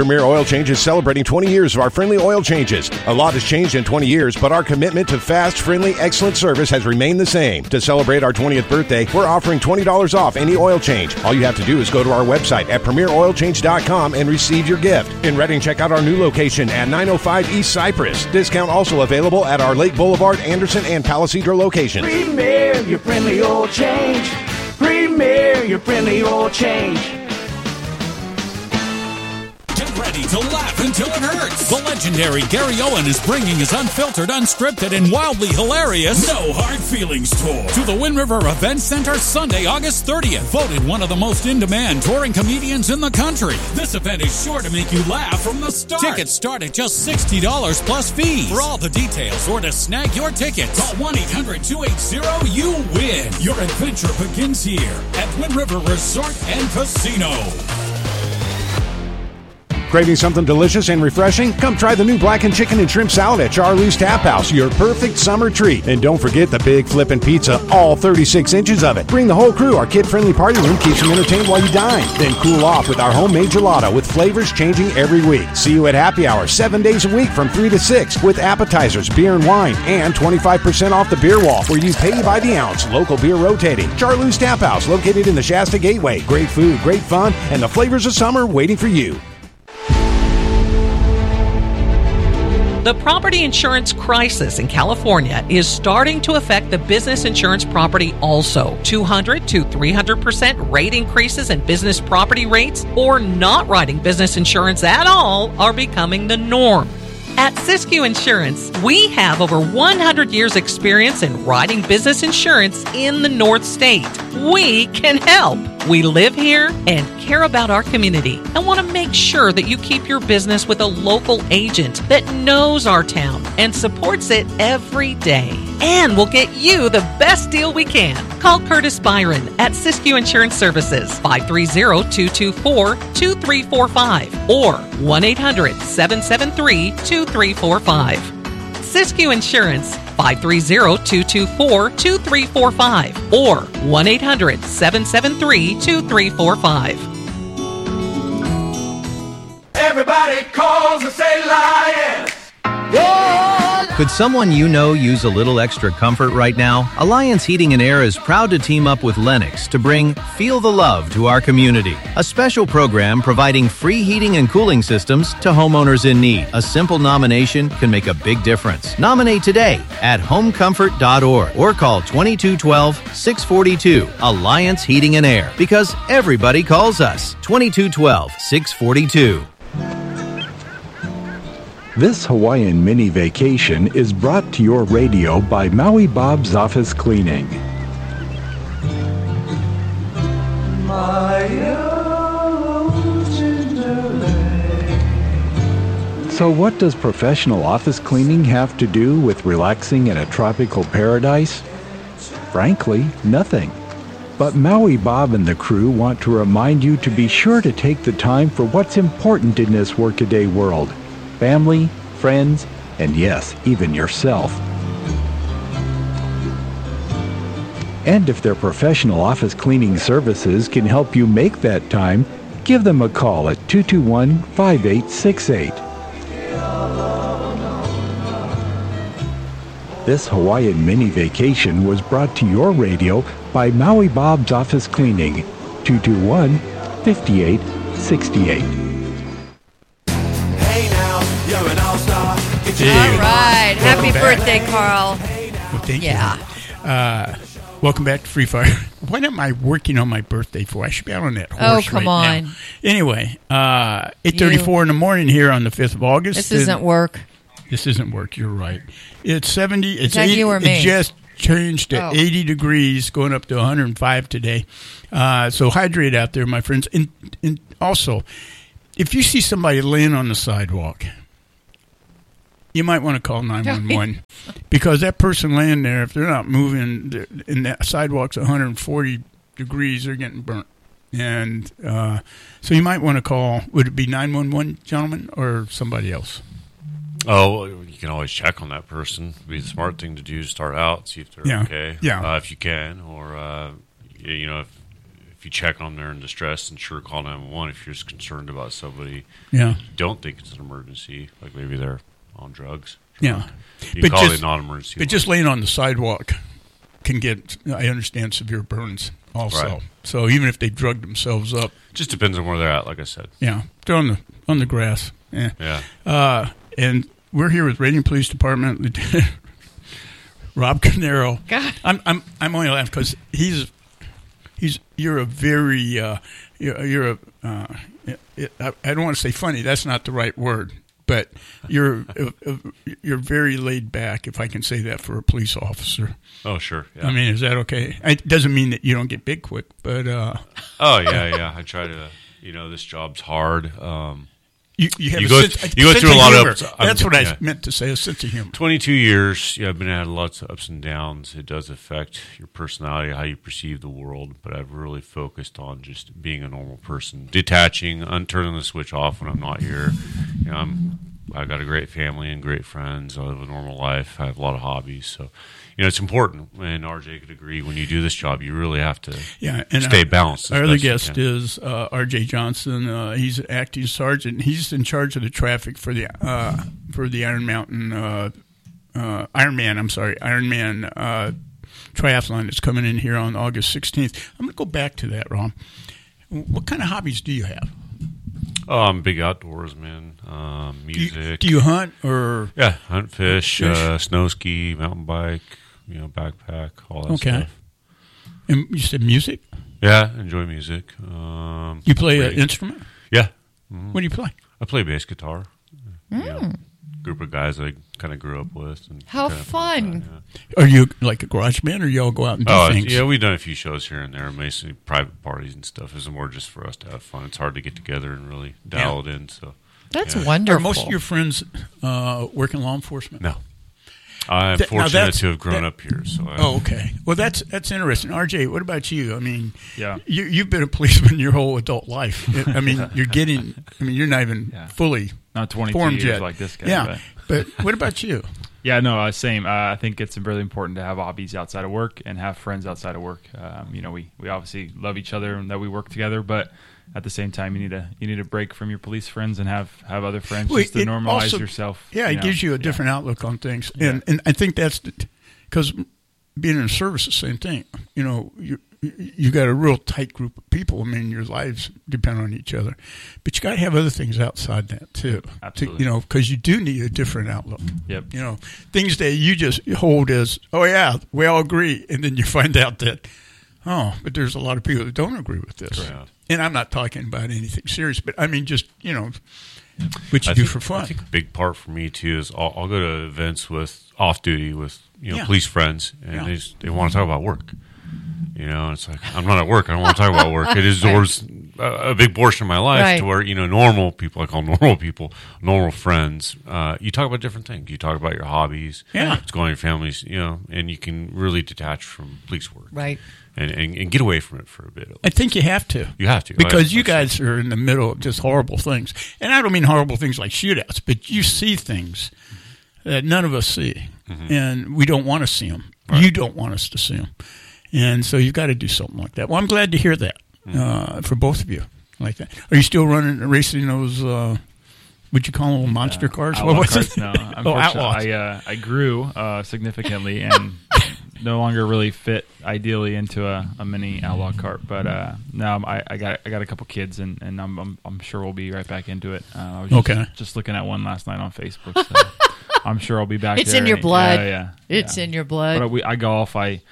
Premier Oil Change is celebrating 20 years of our friendly oil changes. A lot has changed in 20 years, but our commitment to fast, friendly, excellent service has remained the same. To celebrate our 20th birthday, we're offering $20 off any oil change. All you have to do is go to our website at premieroilchange.com and receive your gift. In Reading, check out our new location at 905 East Cypress. Discount also available at our Lake Boulevard, Anderson, and Palisadro locations. Premier, your friendly oil change. Premier, your friendly oil change. Get ready to laugh until it hurts. The legendary Gary Owen is bringing his unfiltered, unscripted, and wildly hilarious No Hard Feelings tour to the Wind River Event Center Sunday, August 30th. Voted one of the most in-demand touring comedians in the country. This event is sure to make you laugh from the start. Tickets start at just $60 plus fees. For all the details or to snag your tickets, call 1-800-280-YOU-WIN. Your adventure begins here at Wind River Resort and Casino. Craving something delicious and refreshing? Come try the new blackened chicken and shrimp salad at Charlie's Tap House, your perfect summer treat. And don't forget the big flippin' pizza, all 36 inches of it. Bring the whole crew. Our kid-friendly party room keeps you entertained while you dine. Then cool off with our homemade gelato with flavors changing every week. See you at Happy Hour 7 days a week from 3 to 6 with appetizers, beer and wine, and 25% off the beer wall where you pay by the ounce. Local beer rotating. Charlie's Tap House, located in the Shasta Gateway. Great food, great fun, and the flavors of summer waiting for you. The property insurance crisis in California is starting to affect the business insurance property also. 200 to 300% rate increases in business property rates or not writing business insurance at all are becoming the norm. At Siskiyou Insurance, we have over 100 years experience in writing business insurance in the North State. We can help. We live here and care about our community and want to make sure that you keep your business with a local agent that knows our town and supports it every day. And we'll get you the best deal we can. Call Curtis Byron at Siskiyou Insurance Services, 530-224-2345 or 1-800-773-2345. Siskiyou Insurance, 530-224-2345 or 1-800-773-2345. Everybody calls and say Lions. Could someone you know use a little extra comfort right now? Alliance Heating and Air is proud to team up with Lennox to bring Feel the Love to our community, a special program providing free heating and cooling systems to homeowners in need. A simple nomination can make a big difference. Nominate today at homecomfort.org or call 2212-642 Alliance Heating and Air, because everybody calls us. 2212-642. This Hawaiian mini vacation is brought to your radio by Maui Bob's Office Cleaning. So what does professional office cleaning have to do with relaxing in a tropical paradise? Frankly, nothing. But Maui Bob and the crew want to remind you to be sure to take the time for what's important in this workaday world. Family, friends, and yes, even yourself. And if their professional office cleaning services can help you make that time, give them a call at 221-5868. This Hawaiian mini vacation was brought to your radio by Maui Bob's Office Cleaning, 221-5868. All right. Happy birthday, Carl. Well, thank you. Welcome back to Free Fire. What am I working on my birthday for? I should be out on that horse come right on. now. Anyway, 8:34 in the morning here on the 5th of August. This isn't work. This isn't work. You're right. It's 70. It's that 80. You or me? It just changed to 80 degrees, going up to 105 today. So hydrate out there, my friends. And also, if you see somebody laying on the sidewalk, you might want to call 911 because that person laying there, if they're not moving, and that sidewalk's 140 degrees, they're getting burnt. And so you might want to call, would it be 911, gentlemen, or somebody else? Oh, you can always check on that person. It'd be the smart thing to do, start out, see if they're okay. Yeah. If you can, or, if if you check on them, they're in distress, and sure, call 911 if you're just concerned about somebody. Yeah. You don't think it's an emergency, like maybe they're on drugs. Yeah. You call it non-emergency. But just laying on the sidewalk can get, I understand, severe burns also. Right. So even if they drug themselves up. Just depends on where they're at, like I said. Yeah. They're on the grass. Yeah. And we're here with Reading Police Department Lieutenant Rob Canero. God. I'm only laughing because you're a very I don't want to say funny. That's not the right word. But you're very laid back, if I can say that, for a police officer. Oh, sure. Yeah. I mean, is that okay? It doesn't mean that you don't get big quick, but oh yeah. I try to. This job's hard. You have you go through a lot of ups. That's what I meant to say. A sense of humor. 22 years. Yeah, I've been had lots of ups and downs. It does affect your personality, how you perceive the world. But I've really focused on just being a normal person, detaching, turning the switch off when I'm not here. I got a great family and great friends. I live a normal life. I have a lot of hobbies. So, it's important. And RJ could agree. When you do this job, you really have to stay balanced. Our other guest is RJ Johnson. He's an acting sergeant. He's in charge of the traffic for the Ironman triathlon that's coming in here on August 16th. I'm going to go back to that, Ron. What kind of hobbies do you have? Oh, I'm a big outdoorsman. Music. Do you hunt or? Yeah, hunt, fish, snow ski, mountain bike, backpack, all that stuff. And you said music? Yeah, enjoy music. You play an instrument? Yeah. Mm-hmm. What do you play? I play bass guitar. Group of guys I kind of grew up with. And how fun! Are you like a garage band, or you all go out and do things? Yeah, we've done a few shows here and there, mostly private parties and stuff. It's more just for us to have fun. It's hard to get together and really dial it in. So that's wonderful. Are most of your friends work in law enforcement? No. I'm fortunate to have grown up here. So okay. Well, that's interesting. RJ, what about you? I mean, you've been a policeman your whole adult life. I mean, you're not even fully not 22 formed years yet. Like this guy. Yeah, but what about you? Yeah, no, same. I think it's really important to have hobbies outside of work and have friends outside of work. We obviously love each other and that we work together, but at the same time, you need a break from your police friends and have other friends just to normalize yourself. Yeah, it gives you a different outlook on things, and I think that's because being in the service is the same thing. You got a real tight group of people. I mean, your lives depend on each other, but you got to have other things outside that too. Absolutely. Because you do need a different outlook. Yep. Things that you just hold as, oh yeah, we all agree, and then you find out that, but there's a lot of people that don't agree with this. Right. And I'm not talking about anything serious, but I mean, just, what you do for fun. I think a big part for me, too, is I'll go to events off duty with, police friends, and they want to talk about work. It's like, I'm not at work. I don't want to talk about work. It absorbs a big portion of my life to where, normal people, I call normal people, normal friends, you talk about different things. You talk about your hobbies, what's going on in your families, and you can really detach from police work. Right. And get away from it for a bit. I think you have to. You have to. Because you guys are in the middle of just horrible things. And I don't mean horrible things like shootouts, but you see things that none of us see. Mm-hmm. And we don't want to see them. Right. You don't want us to see them. And so you've got to do something like that. Well, I'm glad to hear that for both of you like that. Are you still racing those, what'd you call them, monster cars? Outlaw What was carts, it? no. Outlaws. I grew significantly and no longer really fit ideally into a mini outlaw cart. But now I got a couple kids and I'm sure we'll be right back into it. I was just looking at one last night on Facebook. So I'm sure I'll be back. It's there in your blood. It's in your blood. But I golf. I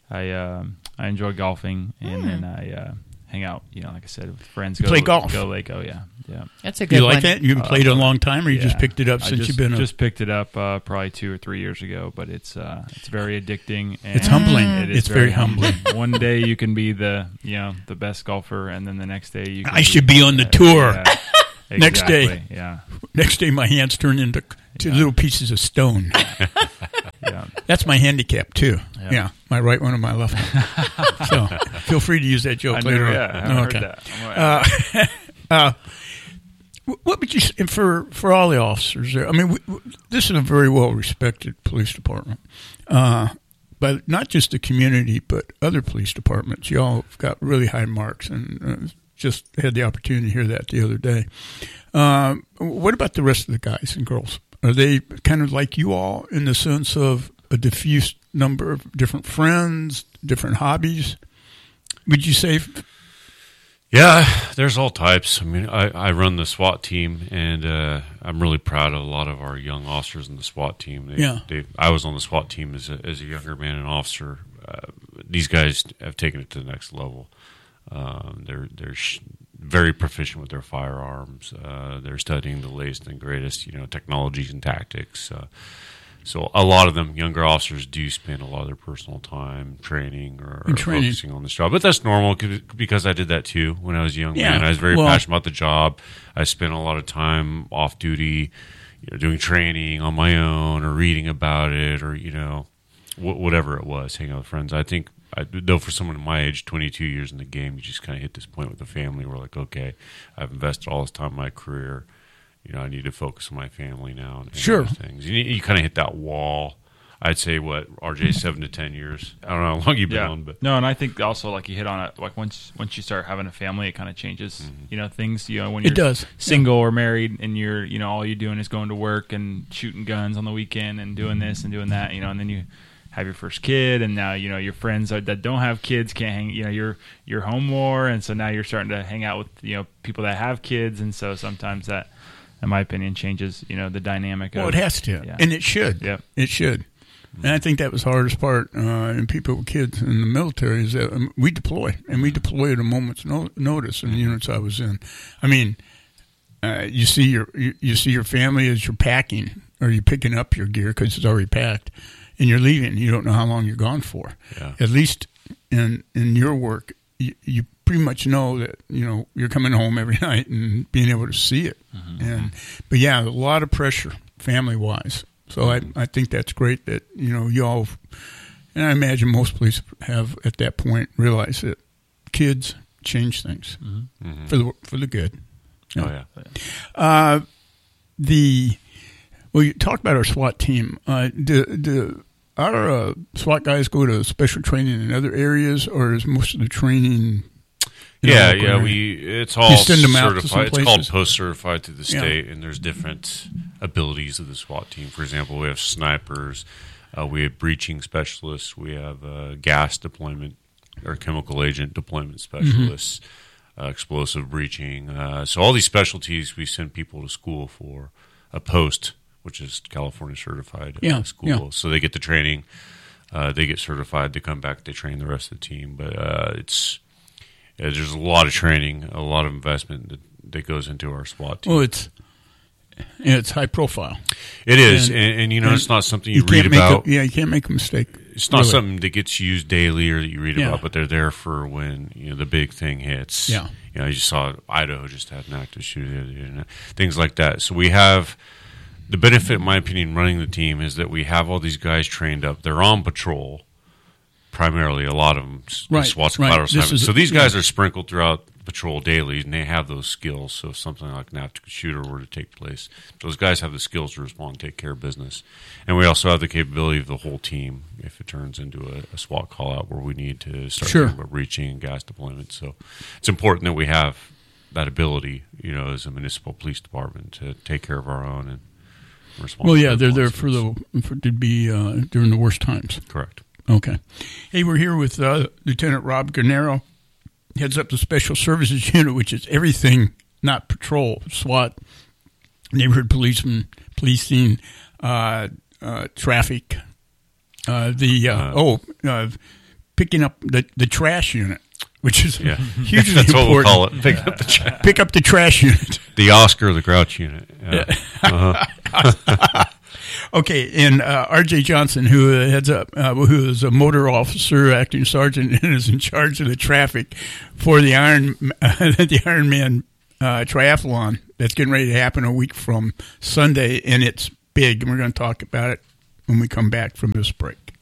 enjoy golfing and then I hang out. Like I said, with friends. Play golf. Go Lake-O. Yeah. That's a good one. You like that? You haven't played a long time, or you just picked it up since you've been? Just picked it up probably 2 or 3 years ago, but it's very addicting. And it's humbling. It's very humbling. One day you can be the best golfer, and then the next day you. I should be on the tour. Yeah, exactly, next day, Next day, my hands turn into little pieces of stone. That's my handicap too. Yeah, my right one and my left one. So feel free to use that joke later. I heard that. What would you say for all the officers there? I mean, this is a very well respected police department. but not just the community, but other police departments. Y'all have got really high marks, and just had the opportunity to hear that the other day. What about the rest of the guys and girls? Are they kind of like you all in the sense of a diffuse number of different friends, different hobbies? Would you say? Yeah, there's all types. I mean, I run the SWAT team, and I'm really proud of a lot of our young officers in the SWAT team. I was on the SWAT team as a younger man and officer. These guys have taken it to the next level. They're very proficient with their firearms. They're studying the latest and greatest, technologies and tactics. So a lot of them, younger officers, do spend a lot of their personal time training or focusing on this job. But that's normal because I did that too when I was a young man. I was very passionate about the job. I spent a lot of time off duty, doing training on my own or reading about it or, whatever it was, hanging out with friends. I think, though, for someone my age, 22 years in the game, you just kind of hit this point with the family where, like, okay, I've invested all this time in my career. I need to focus on my family now. And sure. Things. You kind of hit that wall. I'd say, RJ, 7 to 10 years. I don't know how long you've been on. But. No, and I think also, like, you hit on it, like, once you start having a family, it kind of changes, things, when you're single or married and you're, all you're doing is going to work and shooting guns on the weekend and doing this and doing that, and then you have your first kid, and now your friends that don't have kids can't hang. You're home more, and so now you're starting to hang out with people that have kids, and so sometimes that, in my opinion, changes the dynamic. Well, it has to, and it should. Yep. It should. And I think that was the hardest part in people with kids in the military is that we deploy, and we deploy at a moment's notice in the units I was in. I mean, you see your family as you're packing or you're picking up your gear because it's already packed. And you're leaving. You don't know how long you're gone for. Yeah. At least in your work, you pretty much know that you're coming home every night and being able to see it. Mm-hmm. But a lot of pressure family wise. So I think that's great that you all, and I imagine most police have at that point realized that kids change things for the good. Oh yeah. You talked about our SWAT team. Our SWAT guys go to special training in other areas, or is most of the training? It's all send them out to some certified. It's called post-certified through the state, and there's different abilities of the SWAT team. For example, we have snipers, we have breaching specialists, we have gas deployment or chemical agent deployment specialists, explosive breaching. So all these specialties, we send people to school for a post, which is California certified school. Yeah. So they get the training, they get certified, they come back, they train the rest of the team. But there's a lot of training, a lot of investment that goes into our SWAT team. Well, it's high profile. It is, and it's not something you read about. You can't make a mistake. It's not something that gets used daily or that you read about, but they're there for when the big thing hits. Yeah. You just saw Idaho just had an active shooter, things like that. So we have. The benefit, in my opinion, running the team is that we have all these guys trained up. They're on patrol, primarily, a lot of them. SWAT's collateral assignments. So these guys are sprinkled throughout patrol daily, and they have those skills. So if something like an active shooter were to take place, those guys have the skills to respond and take care of business. And we also have the capability of the whole team if it turns into a SWAT call-out where we need to start thinking about breaching and gas deployment. So it's important that we have that ability, as a municipal police department to take care of our own and well, they're there to be during the worst times. Correct. Okay. Hey, we're here with Lieutenant Rob Granero, heads up the Special Services Unit, which is everything, not patrol, SWAT, neighborhood policing, traffic, picking up the trash unit, which is hugely That's important. What we'll call it. Pick up the trash. Pick up the trash unit. The Oscar, the Grouch unit. Yeah. Okay, and R.J. Johnson, who heads up, who is a motor officer, acting sergeant, and is in charge of the traffic for the Ironman triathlon that's getting ready to happen a week from Sunday, and it's big, and we're going to talk about it when we come back from this break.